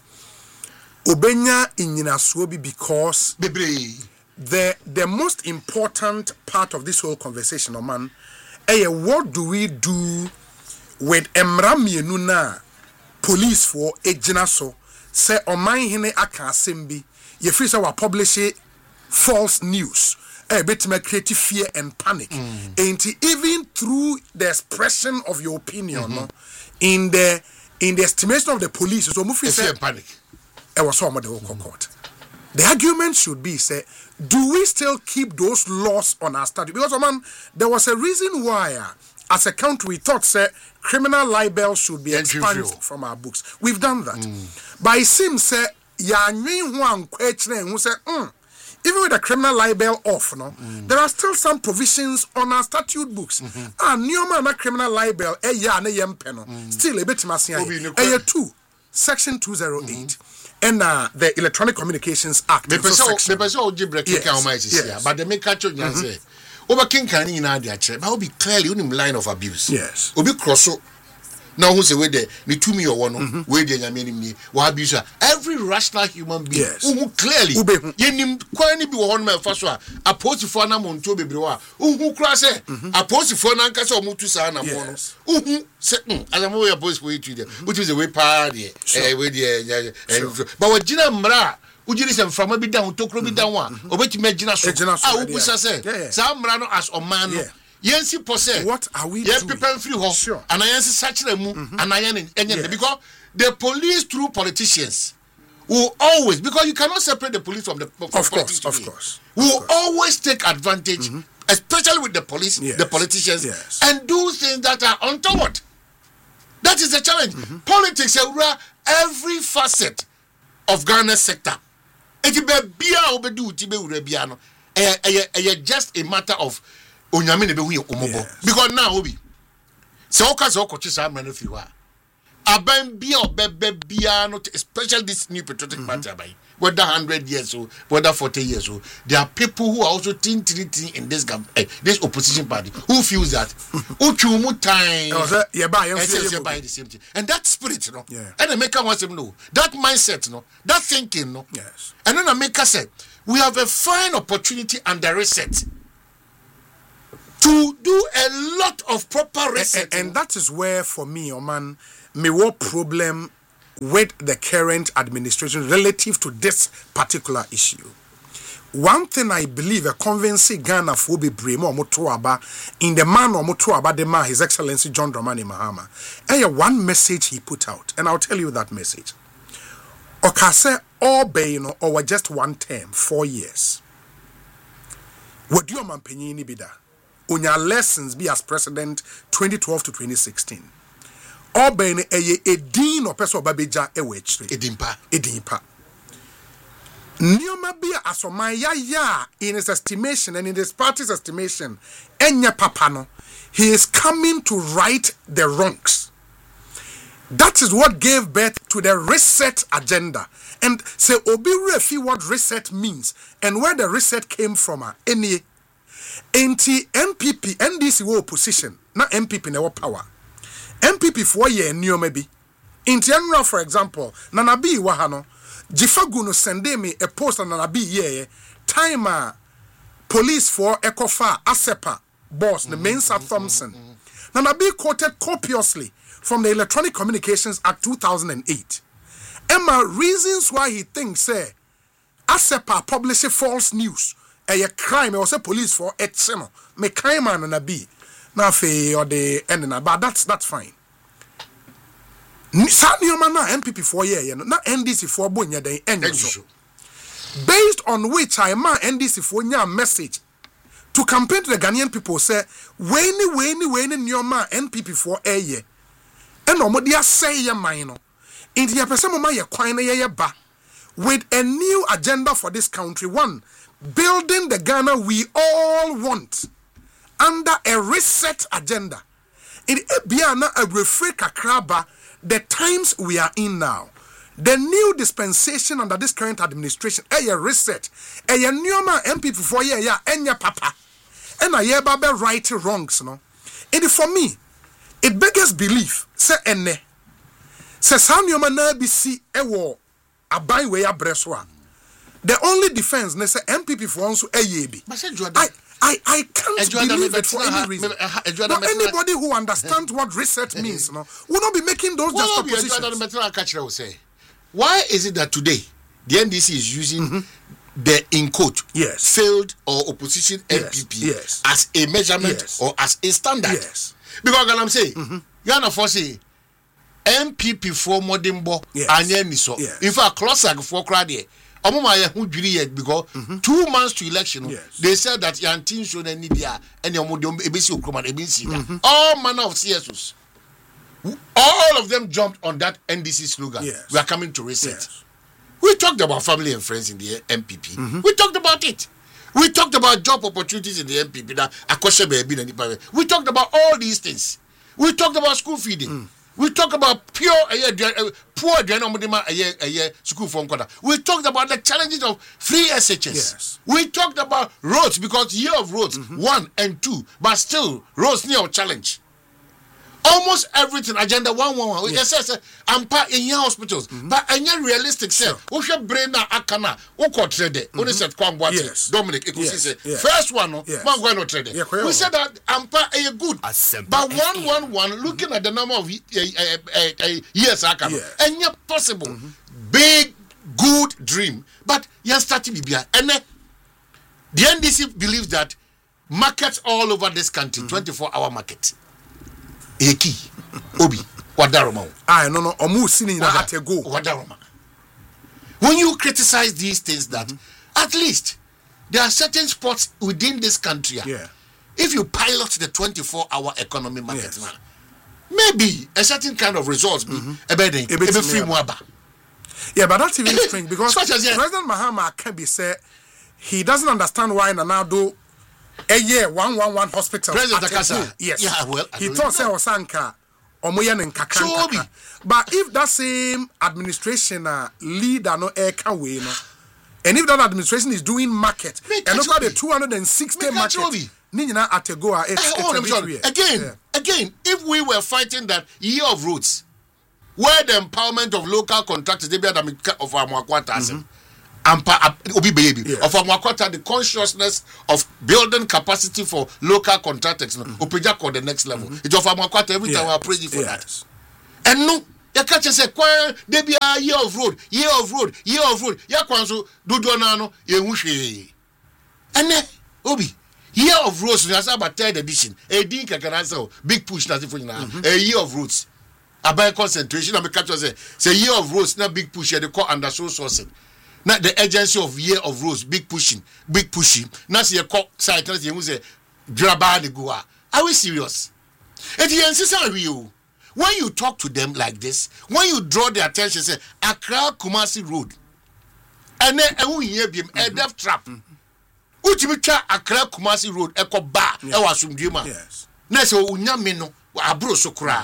obenya inyinasuo because Bebre. the the most important part of this whole conversation, oh man, eh, what do we do with emra mienu na police for ejina so say oman hene aka asem bi ye free say wa publish false news eh bit me create fear and panic mm. and even through the expression of your opinion mm-hmm. no, in the in the estimation of the police so mu free say panic e was some of the mm. court. The argument should be say, do we still keep those laws on our statute? Because, oh man, there was a reason why, uh, as a country, we thought, say, criminal libel should be expunged from our books. We've done that. Mm. But it seems, say, ya one question who say, mm, even with the criminal libel off, no, mm. there are still some provisions on our statute books. Mm-hmm. And new man, criminal libel, eh, ya ne yempeno, still a bit masia, eh, two, section two oh eight. Mm-hmm. And uh, the Electronic Communications Act. The person, the person who did break yes. But the make catch on you say, over King Kani in Adia, but will be clearly on line of abuse. Yes. Will be cross. Now who's away there? Me to me or one way there, I mean, me, what abuse. Every rational human being who clearly, you quite be one man first one, a post for an amount to be brewer, who cross it, a post for an anchor or Mutusana, who said, as I'm away a post for you, which is a way party, with the but what Gina Mra. Would you listen from a bit down to Krobi down one, or what you imagine us? I will say, some Rano as a man. Yensi pose. What are we doing? doing? People free ho. Sure. And I yensi search them and I yensi because the police through politicians will always, because you cannot separate the police from the from of course, of course, will always take advantage, mm-hmm. especially with the police, yes. the politicians, yes. and do things that are untoward. That is the challenge. Mm-hmm. Politics every facet of Ghana's sector. It is just a matter of yes. because now Obi So oka so kochi sa man fi wa aban bia obebe bia no especially this new patriotic mm-hmm. party aban whether one hundred years or whether forty years or there are people who are also tin tin tin in this eh, this opposition party who feels that uchumu time yeah buy yeah buy the same thing and that spirit you know yeah. And the maker wants him know that mindset you know that thinking no yes and then the maker said we have a fine opportunity under reset to do a lot of proper reset and, and, and that is where for me oh man me what problem with the current administration relative to this particular issue. One thing I believe a convincing Ghana for be bremo motoaba in the man or motoaba the man His Excellency John Dramani Mahama. And one message he put out, and I'll tell you that message. Okase all bayino or just one term, four years. What do you man penini bida? Unya lessons be as president twenty twelve to twenty sixteen. Oben eye edin or person babeja ewechre edimpa edimpa Nioma bia asomaya ya in his estimation and in his party's estimation enya papano he is coming to right the wrongs. That is what gave birth to the reset agenda. And say obi refi what reset means and where the reset came from are any anti N P P N D C wo opposition na M P P na wo power M P P for ye nneoma bi in general for example Nanabi wahano Jifagu no sende me a post on Nanabi ye time uh, police for Ekofa Asepa boss the main Sir Thompson Nanabi quoted copiously from the Electronic Communications Act two thousand eight. Emma reasons why he thinks say Asepa publish false news a crime or say police for exeno me crime man Nanabi na fe or the end but that's that's fine. Sa nioma na M P P for ye no na N D C for bonya den enyo. Based on which I ma N D C for nya message to campaign to the Ghanaian people say weni weni weni nioma N P P for eye. And omo dia say ye man no. Inti ya pese mo ma ye kwan na ye ba with a new agenda for this country. One, building the Ghana we all want. Under a reset agenda. In Ebiana a refresh kakraba the times we are in now. The new dispensation under this current administration, a reset, a new M P for ye ya enya papa. And a ye babe right wrongs no. And for me, it beggars belief, say ene. Say Sanyoma na B C ewo abai we ya breswa. The only defense ne say M P P for onso eyebi. I I, I can't believe it for any reason. Now, anybody who understands what reset means no, will not be making those well, juxtapositions. Why is it that today the N D C is using mm-hmm. the in quote yes. failed or opposition yes. M P P yes. as a measurement yes. or as a standard? Yes. Because what I'm saying, mm-hmm. Ghana for say M P P for Modimbo anye niso. In fact, closer for crowd here. Because mm-hmm. two months to election, yes. they said that Yantin should any dia and your all manner of C S Os. All of them jumped on that N D C slogan. Yes. We are coming to reset. Yes. We talked about family and friends in the M P P. Mm-hmm. We talked about it. We talked about job opportunities in the M P P. We talked about all these things. We talked about school feeding. Mm. We talk about pure uh, poor uh, school form quarter. We talked about the challenges of free S H S. Yes. We talked about roads because year of roads mm-hmm. one and two, but still roads near challenge. Almost everything agenda one one one. Yes, yes, I'm part in your hospitals, mm-hmm. but and you're realistic. Sir, we should brain na akana. We could trade it. We said yes. Dominic. Yes. Yes. First one, no, yes. man, no trade. Yeah, we said that I'm part a good, but one one one. Looking mm-hmm. at the number of uh, uh, uh, uh, years akana, yes. and you're possible, mm-hmm. big good dream, but you're starting to be and the N D C believes that markets all over this country, mm-hmm. twenty-four hour market. Eki, Obi, Wadaroma. I no no. Omu sini na hate go. Wadaroma. When you criticize these things, that mm-hmm. at least there are certain spots within this country. Yeah. If you pilot the twenty-four hour economy market yes. now, maybe a certain kind of results be a bedding, a bit free mwaba. Yeah, but that's even strange because as, yeah. President Mahama can be said he doesn't understand why Nanado a year one one one hospital. President Akasa. Yes. Yeah, well, I he don't thought say know. Osanka omoya ne nkaka So, nkaka. But if that same administration uh, leader no air can we no, and if that administration is doing market, Make and look at the Kachobi. two hundred sixty Make market, Kachobi. ni nyina ategoa it's, Eh, it's hold a on, bit John. weird. Again, Yeah. again, if we were fighting that year of roots, where the empowerment of local contractors, they be at the of our Mwakwata, Ampa Obi baby Yeah. of our Mwakwata, the consciousness of building capacity for local contractors, no, Opeja called the next level. It's of our Mwakwata every time Yeah. we are praying for Yes. that. And no, you catch us say, there be a year of road, year of road, year of road. Ya kwanso do do na no ye hwehwe. And then Obi year of roads we are about third edition. A din kakana say big push na for na. A year of roads. About concentration na me catch us say say year of roads na big push they call under so sourcing. Na the agency of year of roads big pushing, big pushing. Na say call site na say say draba de goa. Are we serious? If you insist on you, when you talk to them like this, when you draw their attention, say Accra Kumasi Road, and then and we hear him a death trap. Uchimicha Accra Kumasi Road, Eko Ba, Ewa Sumdima. Yes. Na so unyamino abro sokra.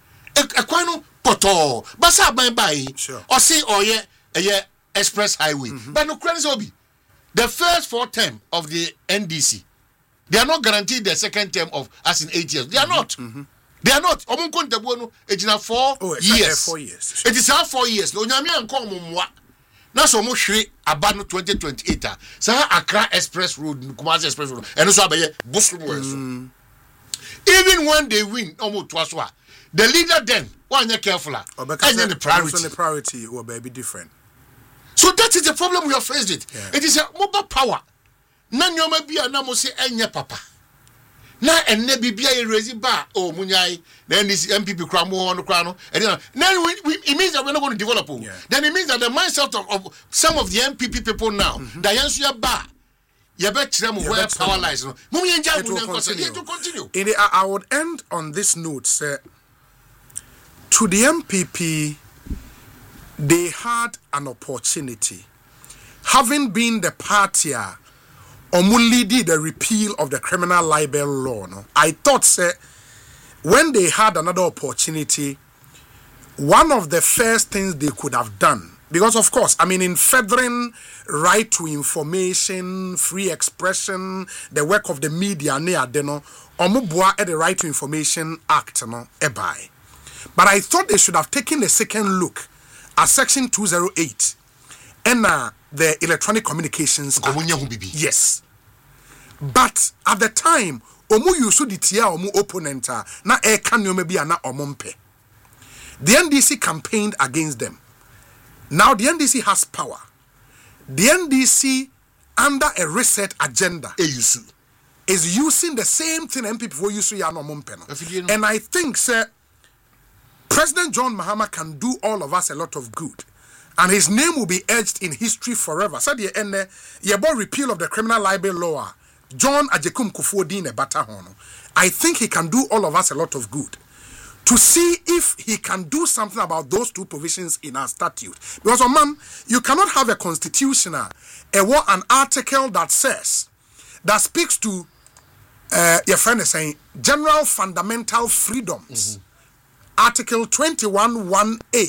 Ekwano poto, basa ban bai. Sure. Or say or ye a ye express highway. But no credit obi. The first four term of the N D C, they are not guaranteed the second term of as in eight years. They are not. They are not. Omun kontabu no ejina four Oh, it's years. like, uh, four years. It is our four years. No nyame anko mumwa. Na so mo hwe aba twenty twenty-eight ah. Sa Accra Express Road, Kumasi Express Road. And so abaye bosom we so. Even when they win, omo to aso a. The leader then, one you careful. And then the priority. The priority will be different. So that is the problem we are faced with. Yeah. It is a mobile power. Na nyoma bia na mo se enye papa. Na enne bibia ye raise ba o munyai then this M P P kra mo no kra no and then then we, we, it means that we're not going to develop. Yeah. Then it means that the mindset of, of some of the M P P people now that yansu ya ba you bet them where bet power them. lies no mu yenja It mu will nko say continue. it will continue. In the, I, I would end on this note, sir. To the M P P, they had an opportunity. Having been the party omulidi the repeal of the criminal libel law, no, I thought, sir, when they had another opportunity, one of the first things they could have done, because of course, I mean, in furthering right to information, free expression, the work of the media, near deno, omubua at the Right to Information Act, no, ebai. But I thought they should have taken a second look at Section two oh eight and uh, the Electronic Communications Act. Omunya hu bibi. Yes. But at the time, omu yusu ditia omu opponent uh, na e kanyo bi ana omompe. The N D C campaigned against them. Now the N D C has power. The N D C, under a reset agenda, E yusu. is using the same thing M P P for yusu ya no omompe no. Afidie no. And I think, sir, President John Mahama can do all of us a lot of good. And his name will be etched in history forever. So the end, yebo repeal of the criminal libel law, John Ajekum Kufuor-Dean Ebata hono. I think he can do all of us a lot of good. To see if he can do something about those two provisions in our statute. Because, oh man, you cannot have a constitutional, a war, an article that says, that speaks to, uh, your friend is saying, general fundamental freedoms. Mm-hmm. Article twenty-one one A.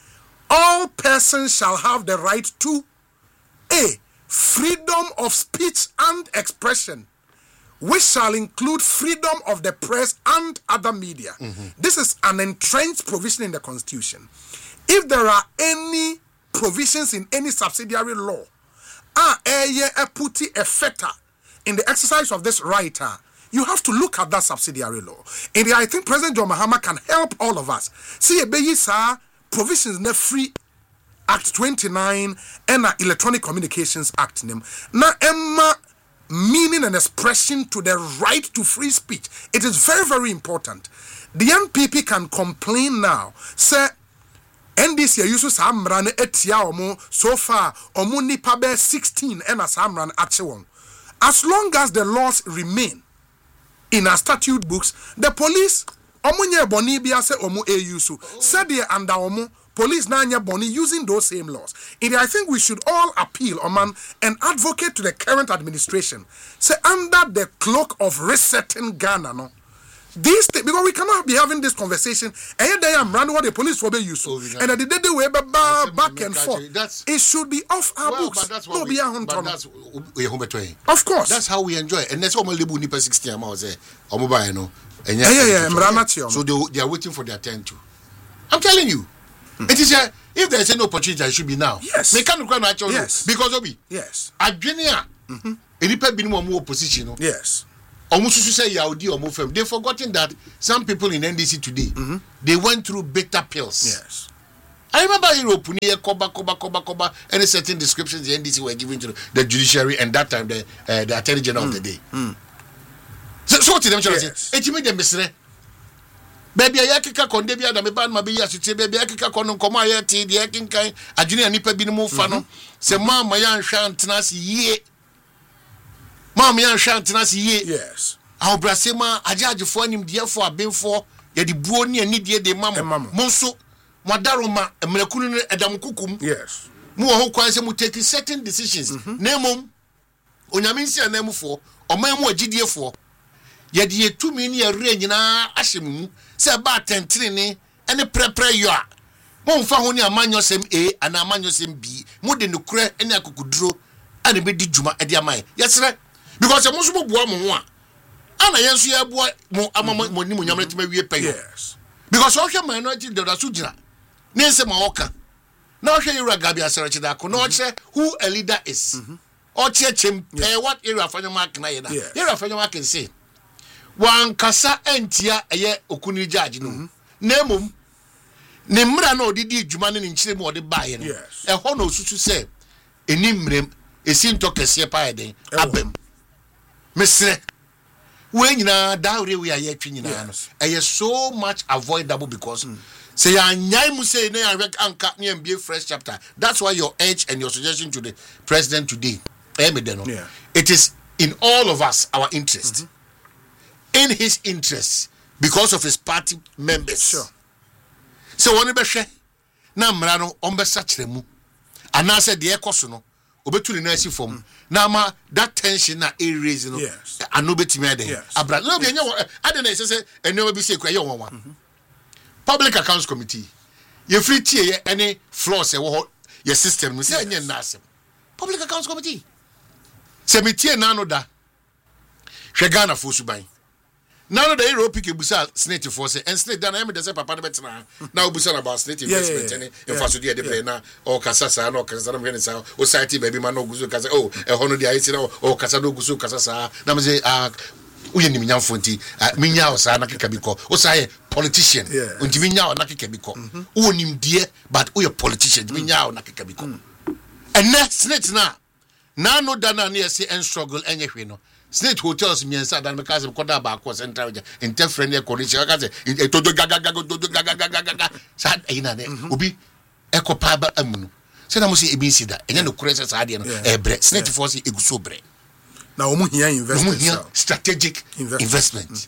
All persons shall have the right to A. Freedom of speech and expression, which shall include freedom of the press and other media. Mm-hmm. This is an entrenched provision in the Constitution. If there are any provisions in any subsidiary law, ah, a put a fetter in the exercise of this right, you have to look at that subsidiary law. And I think President John Mahama can help all of us. See, a provisions in the Free Act twenty-nine and the Electronic Communications Act. Na emma meaning and expression to the right to free speech. It is very, very important. The N P P can complain now. Say, N D C used to samran etia omo so far omo nipa be sixteen and a samran achewon. As long as the laws remain in our statute books, the police omo nye boni bia se omo e yusu. Said the under omo police nanya boni using those same laws. And I think we should all appeal, Oman, and advocate to the current administration. Say under the cloak of resetting Ghana, no. This thing, because we cannot be having this conversation. And they am running what the police will be used to. And at the day they were back and forth. That's, it should be off our well, books. But that's what no, we, but that's of course. That's how we enjoy it. And that's what my label nipa sixty amount say. Omoba, you know. Yeah, yeah, yeah. So they, they are waiting for their turn too. I'm telling you. Hmm. It is a, if there is an opportunity, it should be now. Yes. Yes. Because Obi. Yes. Adwenia. Mhm. Enipa bi no mo opposition no. Yes. Almost to say Yaudi or Mufem. They've forgotten that some people in N D C today, mm-hmm. they went through bitter pills. Yes. I remember Europe, Koba, Koba, Koba, Koba, any certain descriptions the N D C were giving to the judiciary and that time the uh, the Attorney General mm. of the day. Mm. So, so what did them say? It made them miss. Baby, I kika konde bi adam ban ma bi yasute baby I kika kono nkomo ayati de yakinkan adwene anipa bi no mo fa no se ma ma ya nhwa ntena se yie Mom, young Shantinas ye. Yes. Our Brasima, a judge for him, dear for a bin for the Buoni and Nidia de Mamma. Monso, Madaroma, and Melakun Adam Kukum. Yes. More who quite mu taking certain decisions. Nemo, Onyaminsia Nemo for, or Mamo G D for. Yet ye two many a range in our Ashim, say about ten trini, and a pre pre you are. Mon Fahoni a manusim A and a manusim B, more than the cre and a could draw, and a bit juma at their mind. Yes, sir. Because a most of one and I answer ya boy mo amama mo ni mo nyamre me wie pay. Yes. Because social minority the rasujina. Nense ma oka. Na hwe yura gabi asarachi da ko na oche who a leader is. Oche chem eh what area fanyo mark na ye da. Area fanyo mark can say. Wan kasa entia eye okuni judge no. Na mum ne mra na odidi djuma ne nchire mu ode bae no. E ho na osusu say enimrem esinto kese pa eden abem. Mister when you know that we are yet yes. so much avoidable because mm. say I say and be a fresh chapter. That's why your edge and your suggestion to the president today. Yeah. It is in all of us our interest. Mm-hmm. In his interest because of his party members. Sure. So one be share na mrano ombe sachremu. And I said the ekoso obetuli na asi form na ma that tension na e raise no ano betimi aden abra no be anya aden na say eno be say kwa ye wonwa public accounts committee ye free tie ye any flaws e wo ye system no say anya na asem public accounts committee se metie na no da hwe Ghana fo suban na no da Europe ke busa senate for say and senate da na em de say papa no betena na obusa about senate investment any infrastructure de play na o kasa sa na o kasa na mhene sa o site baby man no gusu kasa oh e hono de ayi na o kasa no gusu kasa sa na me say ah uye ni minyamfo nti minya o sa na keka biko o sa ye politician nti minya o na keka biko o nim die but o ye politician minya o na keka biko and next senate na na no da na na say en struggle enye hwe no Snake hotels miensa dan because of koda ba ko central interference e condition ka say to do gaga gaga do gaga gaga gaga sad ina ne obi e ko pa ba amunu se na mo se ebi sida enye no kure se sad no e bre snake force e guso bre na omu hia investment strategic investment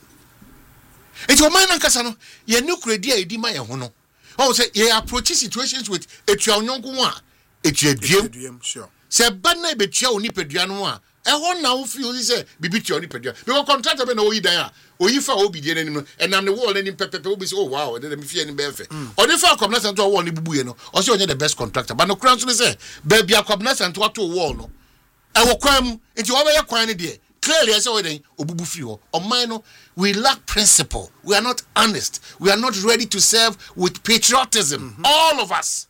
it o man nkasa no ye no kure dia edi ma ye ho no o say ye approach situations with etua onyonko a etua duem sure se ba na be tua oni pedua no a e ho na wo feel say bibi tua oni pedua because contractor be na wo yi dan a oyi fa obi die nanim and am the wall nanim pepepe obi say oh wow dey me fie ni be fe o dey fa akwabna center wall ni bubu ye no o say onye the best contractor but no kran so say ba bia akwabna center to wall no e wo kwam nti wo be ye kwan ni de clearly say we den obubu free ho o man no we lack principle, we are not honest, we are not ready to serve with patriotism. Mm-hmm. All of us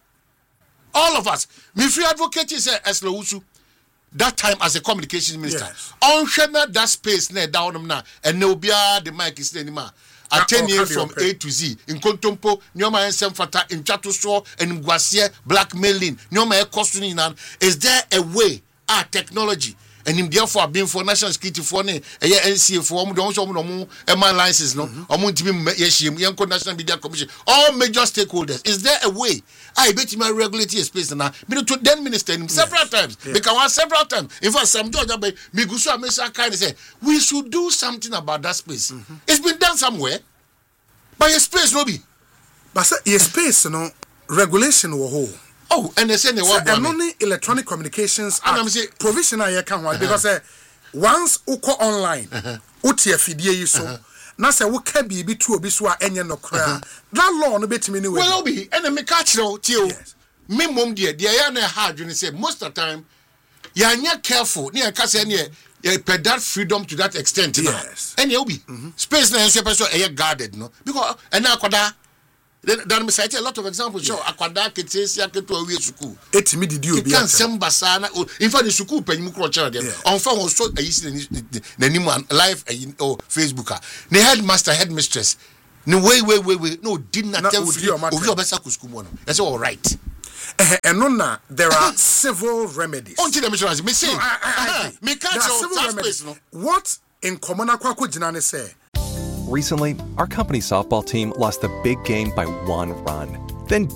all of us me free advocate say Eslewusu that time as a communications minister on yes. that space na down na and no bia the mic is anymore attending from A to Z in Kontompo nyoma ensem fata in Chato so and Ngwasie blackmailing nyoma e cost ni nan is there a way our technology and him therefore being for national security for ne e N C A for omo don so omo no e man license no omo ntimi yeshiem yenko national media commission all major stakeholders is there a way I bet you regulate your space now me to then minister him several yes. times yes. because one several times in fact some Georgia by me go so amesa kind say we should do something about that space mm-hmm. it's been done somewhere but your space no be but say your space no regulation wɔ hɔ. Oh, and they say they want and only electronic communications and act, I'm say provisional you can uh-huh. because uh, once you go online uti afidie yi so na say wo ka bibi tu obi so a enye no kra that law no betimi ni we well be and me catch no tio me mom de de ya na hard you say most of the time you are not careful ni e ka say ne e ped that freedom to that extent yes and you be mm-hmm. space na so person e guarded no because and akwada then then me cite a lot of examples show akwada ketesi aketo awie suku etimi didi obi kan sembasa na in fact the suku panyimu kro chere dem on fa won so ayisi na nimu live or Facebook the headmaster headmistress no way way way way no did not tell you obi obesa kusku mo no e say all right eh eno na there are civil remedies on the insurance me say me catch remedies what in common akwa gina ne say. Recently, our company softball team lost the big game by one run. Then